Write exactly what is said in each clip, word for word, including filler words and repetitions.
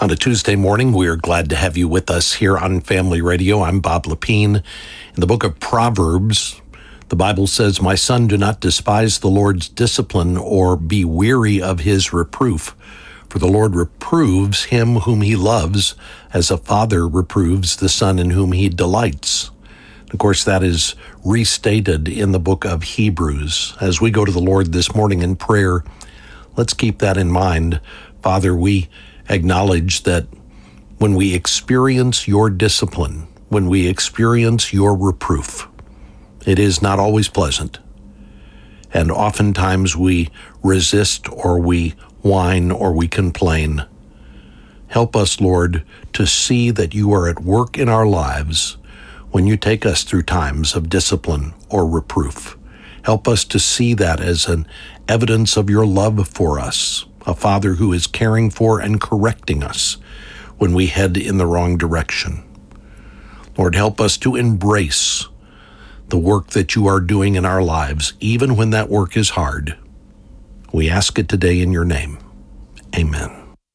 On a Tuesday morning, we are glad to have you with us here on Family Radio. I'm Bob Lepine. In the book of Proverbs, the Bible says, "My son, do not despise the Lord's discipline or be weary of his reproof. For the Lord reproves him whom he loves, as a father reproves the son in whom he delights." Of course, that is restated in the book of Hebrews. As we go to the Lord this morning in prayer, let's keep that in mind. Father, we acknowledge that when we experience your discipline, when we experience your reproof, it is not always pleasant. And oftentimes we resist or we whine or we complain. Help us, Lord, to see that you are at work in our lives when you take us through times of discipline or reproof. Help us to see that as an evidence of your love for us, a Father who is caring for and correcting us when we head in the wrong direction. Lord, help us to embrace the work that you are doing in our lives, even when that work is hard. We ask it today in your name. Amen.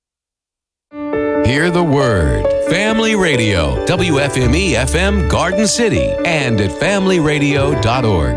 Hear the word. Family Radio, W F M E F M Garden City, and at family radio dot org.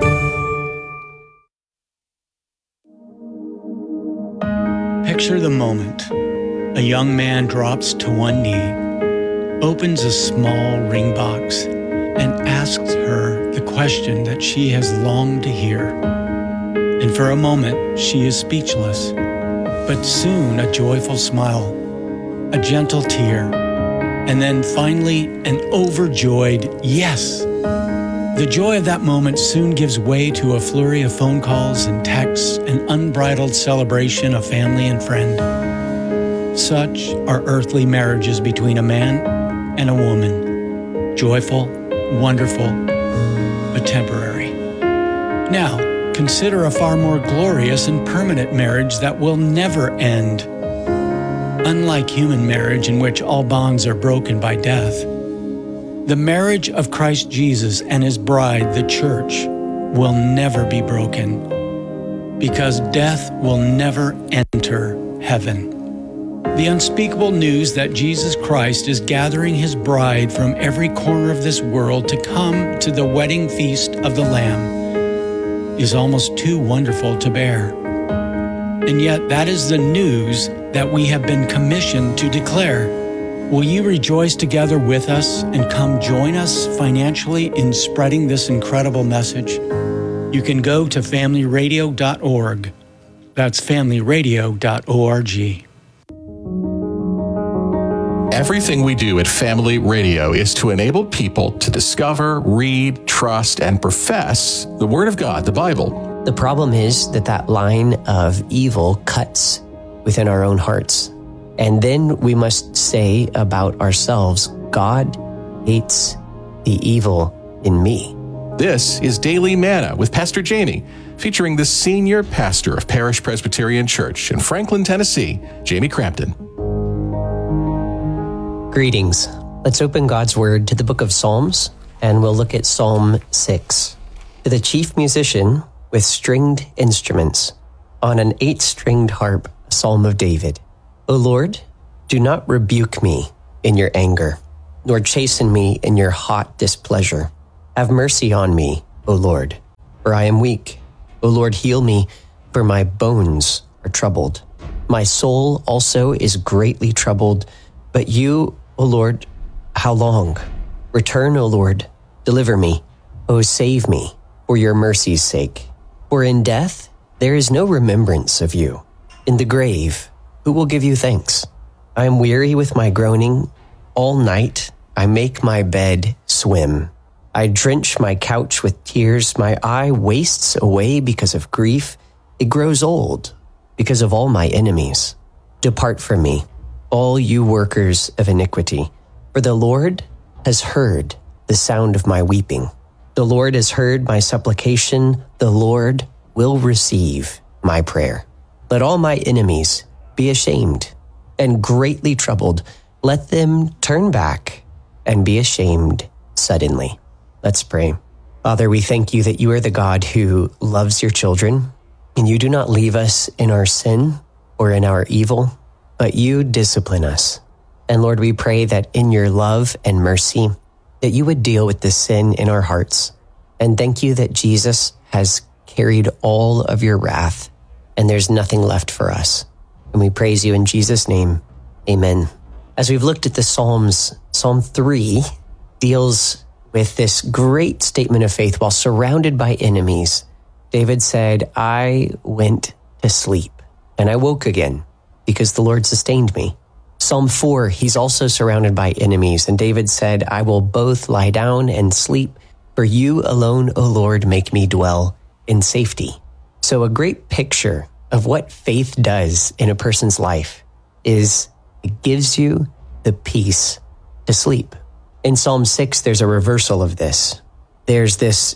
Picture the moment. A young man drops to one knee, opens a small ring box, and asks her the question that she has longed to hear. And for a moment, she is speechless. But soon a joyful smile, a gentle tear, and then finally an overjoyed yes. The joy of that moment soon gives way to a flurry of phone calls and texts, an unbridled celebration of family and friend. Such are earthly marriages between a man and a woman. Joyful, wonderful, but temporary. Now, consider a far more glorious and permanent marriage that will never end. Unlike human marriage, in which all bonds are broken by death, the marriage of Christ Jesus and his bride, the church, will never be broken, because death will never enter heaven. The unspeakable news that Jesus Christ is gathering his bride from every corner of this world to come to the wedding feast of the Lamb is almost too wonderful to bear. And yet that is the news that we have been commissioned to declare. Will you rejoice together with us and come join us financially in spreading this incredible message? You can go to family radio dot org. That's family radio dot org. Everything we do at Family Radio is to enable people to discover, read, trust, and profess the Word of God, the Bible. The problem is that that line of evil cuts within our own hearts. And then we must say about ourselves, God hates the evil in me. This is Daily Manna with Pastor Jamie, featuring the senior pastor of Parish Presbyterian Church in Franklin, Tennessee, Jamie Crampton. Greetings. Let's open God's Word to the book of Psalms, and we'll look at Psalm six. To the chief musician with stringed instruments, on an eight-stringed harp, a psalm of David. O Lord, do not rebuke me in your anger, nor chasten me in your hot displeasure. Have mercy on me, O Lord, for I am weak. O Lord, heal me, for my bones are troubled. My soul also is greatly troubled, but you, O Lord, how long? Return, O Lord, deliver me. O save me, for your mercy's sake. For in death there is no remembrance of you. In the grave, who will give you thanks? I am weary with my groaning. All night I make my bed swim. I drench my couch with tears. My eye wastes away because of grief. It grows old because of all my enemies. Depart from me, all you workers of iniquity, for the Lord has heard the sound of my weeping. The Lord has heard my supplication. The Lord will receive my prayer. Let all my enemies be ashamed and greatly troubled. Let them turn back and be ashamed suddenly. Let's pray. Father, we thank you that you are the God who loves your children, and you do not leave us in our sin or in our evil, but you discipline us And Lord, we pray that in your love and mercy, that you would deal with the sin in our hearts. And thank you that Jesus has carried all of your wrath, and there's nothing left for us. And we praise you in Jesus' name. Amen. As we've looked at the Psalms, Psalm three deals with this great statement of faith while surrounded by enemies. David said, I went to sleep and I woke again because the Lord sustained me. Psalm four, he's also surrounded by enemies. And David said, I will both lie down and sleep, for you alone, O Lord, make me dwell in safety. So a great picture of what faith does in a person's life is it gives you the peace to sleep. In Psalm six, there's a reversal of this. There's this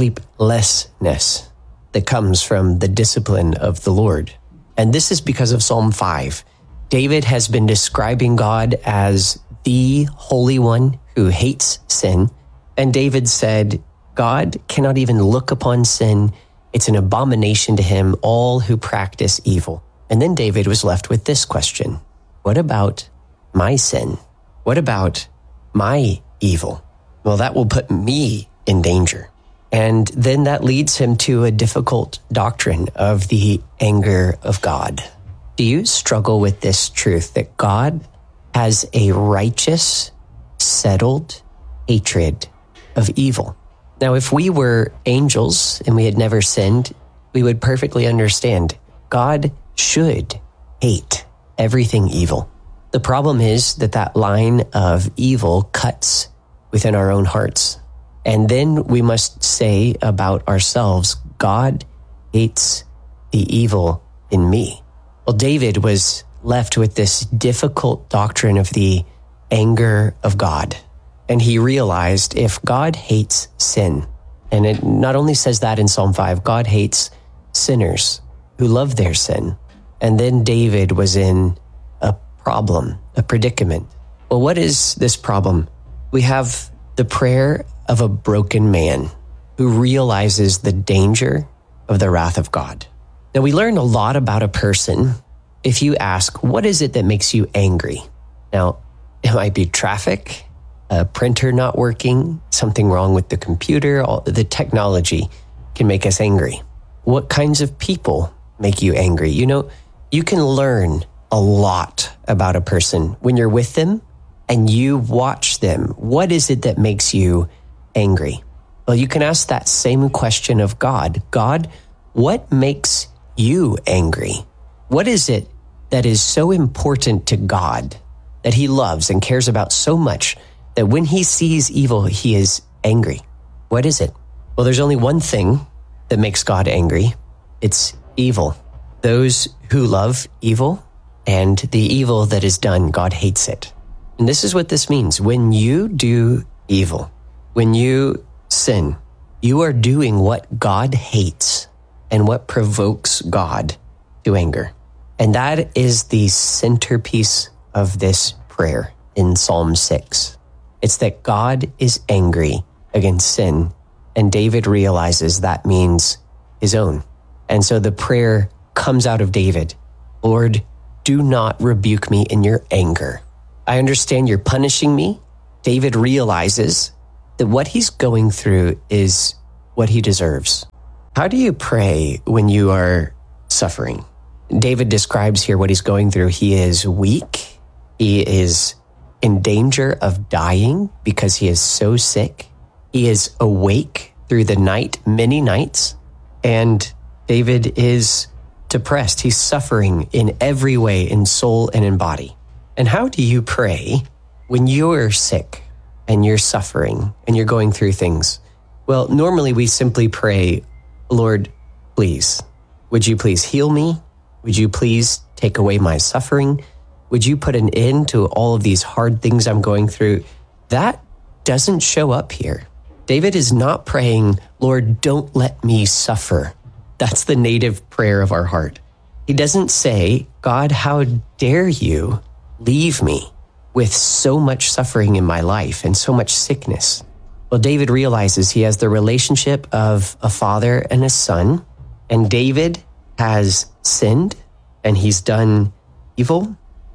sleeplessness that comes from the discipline of the Lord. And this is because of Psalm five. David has been describing God as the Holy One who hates sin. And David said, God cannot even look upon sin. It's an abomination to him, all who practice evil. And then David was left with this question. What about my sin? What about my evil? Well, that will put me in danger. And then that leads him to a difficult doctrine of the anger of God. Do you struggle with this truth that God has a righteous, settled hatred of evil? Now, if we were angels and we had never sinned, we would perfectly understand God should hate everything evil. The problem is that that line of evil cuts within our own hearts. And then we must say about ourselves, God hates the evil in me. Well, David was left with this difficult doctrine of the anger of God. And he realized if God hates sin, and it not only says that in Psalm five, God hates sinners who love their sin. And then David was in a problem, a predicament. Well, what is this problem? We have the prayer of a broken man who realizes the danger of the wrath of God. Now, we learn a lot about a person if you ask, what is it that makes you angry? Now, it might be traffic, a printer not working, something wrong with the computer. All the technology can make us angry. What kinds of people make you angry? You know, you can learn a lot about a person when you're with them and you watch them. What is it that makes you angry? Well, you can ask that same question of God. God, what makes you angry? What is it that is so important to God that he loves and cares about so much that when he sees evil, he is angry? What is it? Well, there's only one thing that makes God angry. It's evil. Those who love evil and the evil that is done, God hates it. And this is what this means. When you do evil, when you sin, you are doing what God hates and what provokes God to anger. And that is the centerpiece of this prayer in Psalm six. It's that God is angry against sin, and David realizes that means his own. And so the prayer comes out of David. Lord, do not rebuke me in your anger. I understand you're punishing me. David realizes that what he's going through is what he deserves. How do you pray when you are suffering? David describes here what he's going through. He is weak. He is in danger of dying because he is so sick. He is awake through the night, many nights, and David is depressed. He's suffering in every way, in soul and in body. And how do you pray when you're sick and you're suffering and you're going through things? Well, normally we simply pray, Lord, please, would you please heal me? Would you please take away my suffering? Would you put an end to all of these hard things I'm going through? That doesn't show up here. David is not praying, Lord, don't let me suffer. That's the native prayer of our heart. He doesn't say, God, how dare you leave me with so much suffering in my life and so much sickness? Well, David realizes he has the relationship of a father and a son, and David has sinned and he's done evil,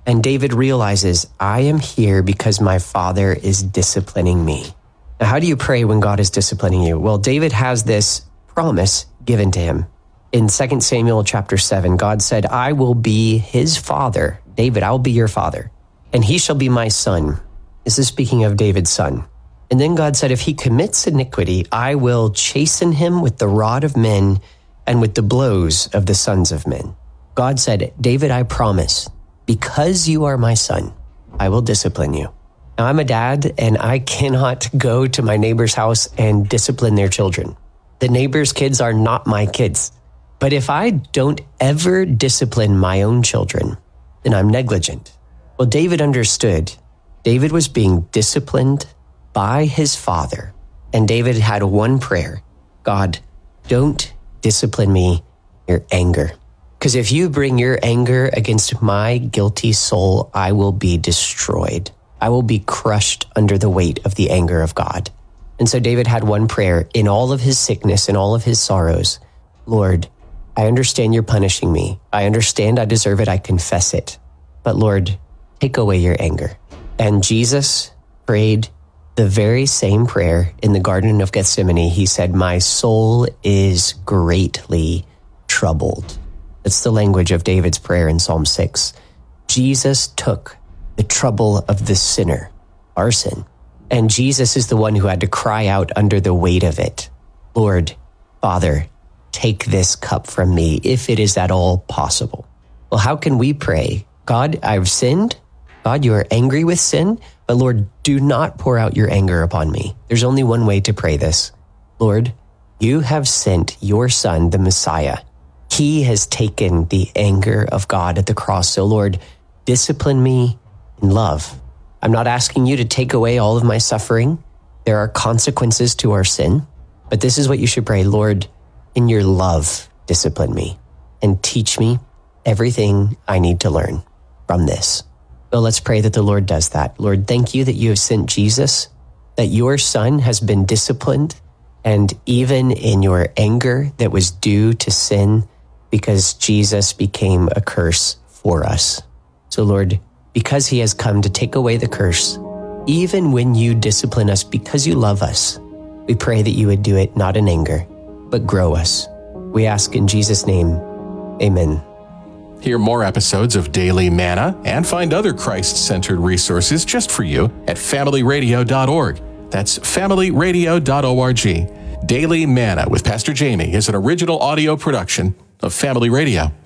And David realizes, I am here because my father is disciplining me. Now, how do you pray when God is disciplining you? Well, David has this promise given to him. In Second Samuel chapter seven, God said, I will be his father. David, I will be your father, and he shall be my son. This is speaking of David's son. And then God said, if he commits iniquity, I will chasten him with the rod of men and with the blows of the sons of men. God said, David, I promise, because you are my son, I will discipline you. Now, I'm a dad, and I cannot go to my neighbor's house and discipline their children. The neighbor's kids are not my kids. But if I don't ever discipline my own children, then I'm negligent. Well, David understood. David was being disciplined by his father. And David had one prayer. God, don't discipline me, your anger. Because if you bring your anger against my guilty soul, I will be destroyed. I will be crushed under the weight of the anger of God. And so David had one prayer in all of his sickness and all of his sorrows. Lord, I understand you're punishing me. I understand I deserve it. I confess it. But Lord, take away your anger. And Jesus prayed the very same prayer in the Garden of Gethsemane. He said, my soul is greatly troubled. That's the language of David's prayer in Psalm six. Jesus took the trouble of the sinner, our sin, and Jesus is the one who had to cry out under the weight of it. Lord, Father, take this cup from me if it is at all possible. Well, how can we pray? God, I've sinned. God, you are angry with sin, but Lord, do not pour out your anger upon me. There's only one way to pray this. Lord, you have sent your son, the Messiah. He has taken the anger of God at the cross. So Lord, discipline me in love. I'm not asking you to take away all of my suffering. There are consequences to our sin, but this is what you should pray. Lord, in your love, discipline me and teach me everything I need to learn from this. So let's pray that the Lord does that. Lord, thank you that you have sent Jesus, that your son has been disciplined, and even in your anger that was due to sin, because Jesus became a curse for us. So Lord, because he has come to take away the curse, even when you discipline us because you love us, we pray that you would do it not in anger, but grow us. We ask in Jesus' name, amen. Hear more episodes of Daily Manna and find other Christ-centered resources just for you at family radio dot org. That's family radio dot org. Daily Manna with Pastor Jamie is an original audio production of Family Radio.